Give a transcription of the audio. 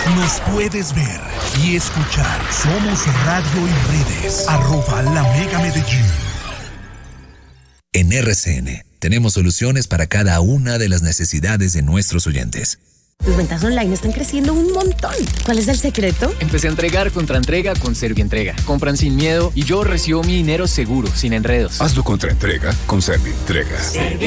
Nos puedes ver y escuchar. Somos radio y redes. @LaMegaMedellín. En RCN tenemos soluciones para cada una de las necesidades de nuestros oyentes. Tus ventas online están creciendo un montón. ¿Cuál es el secreto? Empecé a entregar contra entrega con Servientrega. Compran sin miedo y yo recibo mi dinero seguro, sin enredos. Hazlo contra entrega con Servientrega.